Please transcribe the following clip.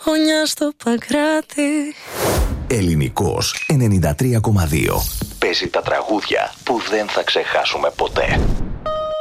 χωνιά στο Παγκράτη. Ελληνικός 93,2. Παίζει τα τραγούδια που δεν θα ξεχάσουμε ποτέ.